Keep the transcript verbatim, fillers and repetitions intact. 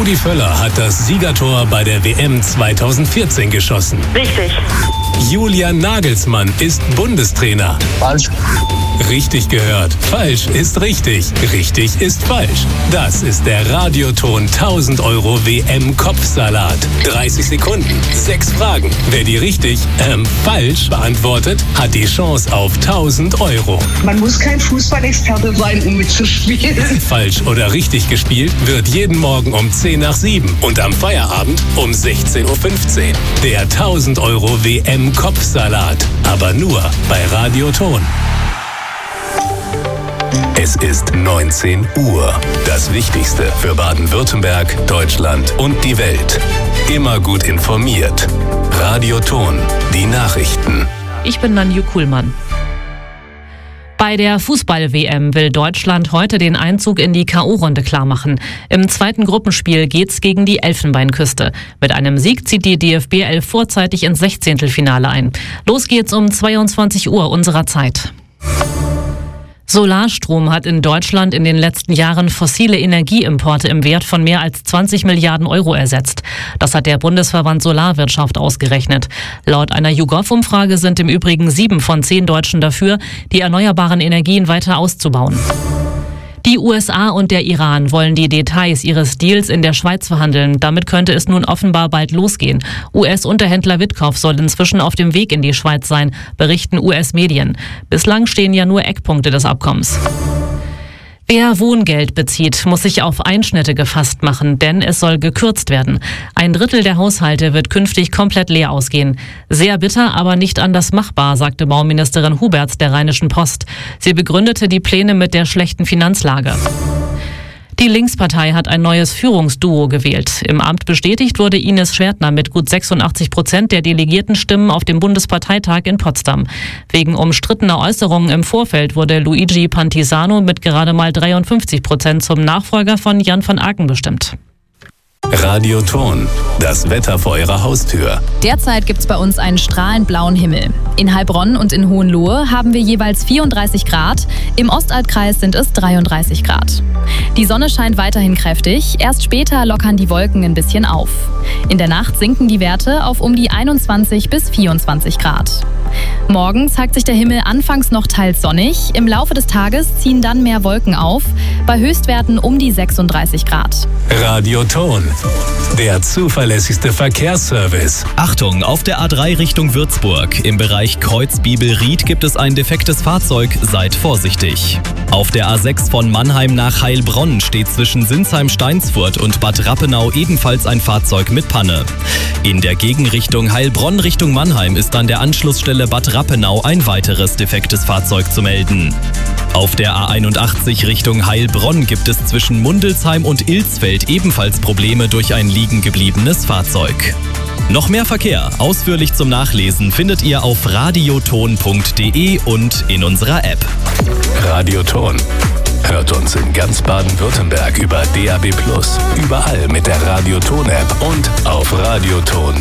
Rudi Völler hat das Siegertor bei der W M zweitausendvierzehn geschossen. Richtig. Julian Nagelsmann ist Bundestrainer. Falsch. Richtig gehört. Falsch ist richtig. Richtig ist falsch. Das ist der Radioton tausend Euro W M-Kopfsalat. dreißig Sekunden, sechs Fragen. Wer die richtig, ähm, falsch beantwortet, hat die Chance auf tausend Euro. Man muss kein Fußballexperte sein, um mitzuspielen. Falsch oder richtig gespielt wird jeden Morgen um zehn nach sieben und am Feierabend um sechzehn Uhr fünfzehn. Der tausend Euro W M-Kopfsalat. Aber nur bei Radioton. Es ist neunzehn Uhr. Das Wichtigste für Baden-Württemberg, Deutschland und die Welt. Immer gut informiert. Radioton. Die Nachrichten. Ich bin Nanju Kuhlmann. Bei der Fußball-W M will Deutschland heute den Einzug in die K O-Runde klarmachen. Im zweiten Gruppenspiel geht's gegen die Elfenbeinküste. Mit einem Sieg zieht die D F B elf vorzeitig ins Sechzehntelfinale ein. Los geht's um zweiundzwanzig Uhr unserer Zeit. Solarstrom hat in Deutschland in den letzten Jahren fossile Energieimporte im Wert von mehr als zwanzig Milliarden Euro ersetzt. Das hat der Bundesverband Solarwirtschaft ausgerechnet. Laut einer YouGov-Umfrage sind im Übrigen sieben von zehn Deutschen dafür, die erneuerbaren Energien weiter auszubauen. Die U S A und der Iran wollen die Details ihres Deals in der Schweiz verhandeln. Damit könnte es nun offenbar bald losgehen. U S-Unterhändler Witkoff soll inzwischen auf dem Weg in die Schweiz sein, berichten U S-Medien. Bislang stehen ja nur Eckpunkte des Abkommens. Wer Wohngeld bezieht, muss sich auf Einschnitte gefasst machen, denn es soll gekürzt werden. Ein Drittel der Haushalte wird künftig komplett leer ausgehen. Sehr bitter, aber nicht anders machbar, sagte Bauministerin Huberts der Rheinischen Post. Sie begründete die Pläne mit der schlechten Finanzlage. Die Linkspartei hat ein neues Führungsduo gewählt. Im Amt bestätigt wurde Ines Schwertner mit gut sechsundachtzig Prozent der Delegiertenstimmen auf dem Bundesparteitag in Potsdam. Wegen umstrittener Äußerungen im Vorfeld wurde Luigi Pantisano mit gerade mal dreiundfünfzig Prozent zum Nachfolger von Jan van Aken bestimmt. Radioton. Das Wetter vor Ihrer Haustür. Derzeit gibt's bei uns einen strahlend blauen Himmel. In Heilbronn und in Hohenlohe haben wir jeweils vierunddreißig Grad. Im Ostalbkreis sind es dreiunddreißig Grad. Die Sonne scheint weiterhin kräftig. Erst später lockern die Wolken ein bisschen auf. In der Nacht sinken die Werte auf um die einundzwanzig bis vierundzwanzig Grad. Morgen zeigt sich der Himmel anfangs noch teils sonnig. Im Laufe des Tages ziehen dann mehr Wolken auf. Bei Höchstwerten um die sechsunddreißig Grad. Radioton. Der zuverlässigste Verkehrsservice. Achtung, auf der A drei Richtung Würzburg. Im Bereich Kreuzbiebel-Ried gibt es ein defektes Fahrzeug. Seid vorsichtig. Auf der A sechs von Mannheim nach Heilbronn steht zwischen Sinsheim-Steinsfurt und Bad Rappenau ebenfalls ein Fahrzeug mit Panne. In der Gegenrichtung Heilbronn Richtung Mannheim ist an der Anschlussstelle Bad Rappenau ein weiteres defektes Fahrzeug zu melden. Auf der A einundachtzig Richtung Heilbronn gibt es zwischen Mundelsheim und Ilsfeld ebenfalls Probleme durch ein liegen gebliebenes Fahrzeug. Noch mehr Verkehr, ausführlich zum Nachlesen, findet ihr auf radioton punkt de und in unserer App. Radioton. Hört uns in ganz Baden-Württemberg über D A B plus, überall mit der Radioton-App und auf radioton